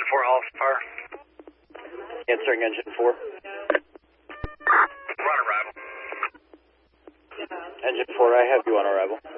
4 Hollis Fire. Answering engine 4. We're on arrival. Engine 4, I have you on arrival.